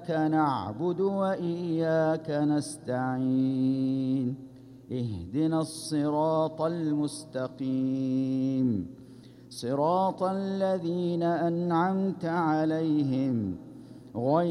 نعبد وإياك نستعين اهدنا الصراط المستقيم صراط الذين أنعمت عليهم غير